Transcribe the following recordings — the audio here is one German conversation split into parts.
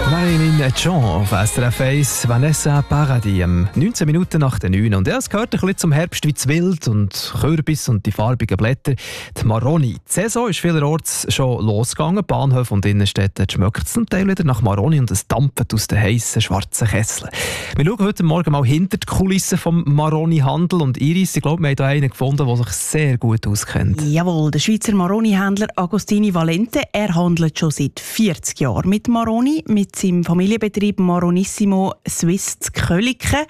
Marilyn Jean auf SRF 1, Vanessa Paradis, 19 Minuten nach der 9. Und ja, es gehört ein bisschen zum Herbst wie das Wild und Kürbis und die farbigen Blätter. Die Maroni. Die Saison ist vielerorts schon losgegangen. Bahnhöfe und Innenstädte schmeckt es zum Teil wieder nach Maroni und es dampft aus den heissen, schwarzen Kesseln. Wir schauen heute Morgen mal hinter die Kulissen vom Maroni-Handel. Und Iris, ich glaube, wir haben hier einen gefunden, der sich sehr gut auskennt. Jawohl, der Schweizer Maroni-Händler Agostini Valente. Er handelt schon seit 40 Jahren mit Maroni, mit seinem Familienbetrieb Maronissimo Swiss zu Köliken.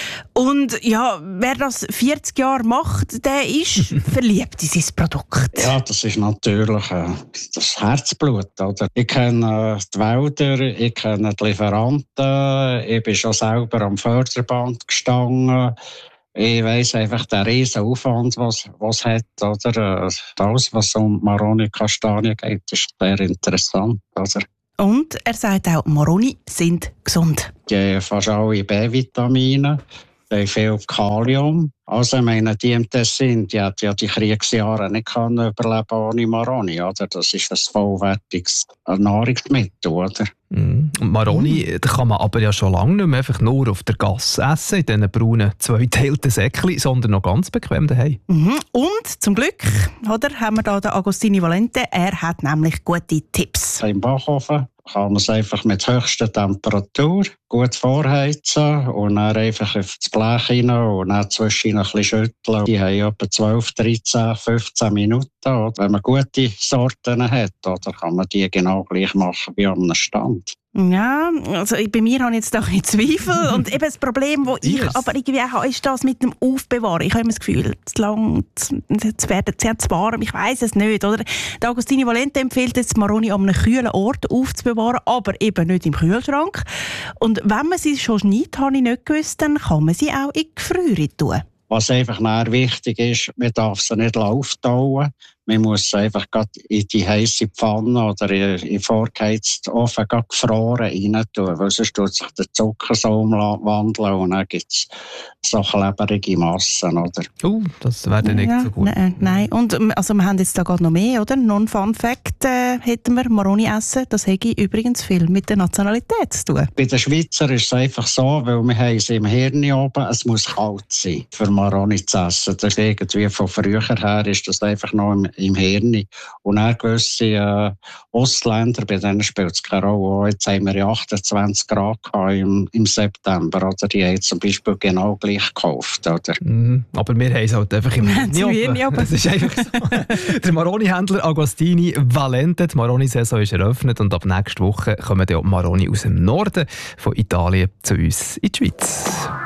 Und ja, wer das 40 Jahre macht, der ist verliebt in sein Produkt. Ja, das ist natürlich das Herzblut. Oder? Ich kenne die Wälder, ich kenne die Lieferanten, ich bin schon selber am Förderband gestanden. Ich weiss einfach den riesen Aufwand, was es hat. Oder? Das, was um Maroni-Kastanien geht, ist sehr interessant. Oder? Und er sagt auch, Maroni sind gesund. Die haben fast alle B-Vitamine, die haben viel Kalium. Also, ich meine, die im Tessin, die hat ja die Kriegsjahre nicht überleben ohne Maroni. Oder? Das ist ein vollwertiges Nahrungsmittel. Oder? Und Maroni kann man aber ja schon lange nicht mehr einfach nur auf der Gasse essen, in diesen braunen, zweiteilten Säckchen, sondern noch ganz bequem daheim. Und zum Glück oder, haben wir hier den Agostini Valente. Er hat nämlich gute Tipps. Im Backofen kann man es einfach mit höchster Temperatur gut vorheizen und dann einfach auf das Blech rein und dann zwischen ein bisschen schütteln. Die haben etwa 12, 13, 15 Minuten. Oder? Wenn man gute Sorten hat, oder, kann man die genau gleich machen wie am Stand. Ja, also bei mir habe ich jetzt auch keine Zweifel. Und eben das Problem, das ich aber irgendwie habe, ist das mit dem Aufbewahren. Ich habe immer das Gefühl, zu lang, zu werden sehr zu warm. Ich weiss es nicht. Oder? Der Agostini Valente empfiehlt jetzt, Maroni an einem kühlen Ort aufzubewahren, aber eben nicht im Kühlschrank. Und wenn man sie schon schneidet, habe ich nicht gewusst, dann kann man sie auch in die Gefriere tun. Was einfach wichtig ist, man darf sie nicht auftauen. Man muss sie einfach in die heisse Pfanne oder in vorgeheizten Ofen gefroren rein tun, weil sonst tut sich der Zucker so umwandeln und dann gibt es so klebrige Massen. Oder? Das wäre dann nicht so gut. Nein. Und also wir haben jetzt da gerade noch mehr, oder? Non-Fun-Fact hätten wir, Maroni essen. Das hätte übrigens viel mit der Nationalität zu tun. Bei den Schweizer ist es einfach so, weil wir haben sie im Hirn oben, es muss kalt sein, für Maroni zu essen. Das ist irgendwie von früher her ist das einfach noch im Hirn. Und dann gewisse Ostländer, bei denen spielt es keine Rolle. Jetzt haben wir ja 28 Grad im September. Oder? Die haben zum Beispiel genau gleich gekauft. Oder? Aber wir haben es halt einfach im Hirn. Das ist einfach so. Der Maroni-Händler Agostini Valente. Die Maroni-Saison ist eröffnet und ab nächster Woche kommen die Maroni aus dem Norden von Italien zu uns in die Schweiz.